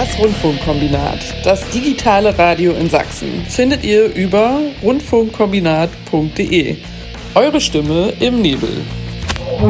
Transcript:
Das Rundfunkkombinat, das digitale Radio in Sachsen, findet ihr über rundfunkkombinat.de. Eure Stimme im Nebel.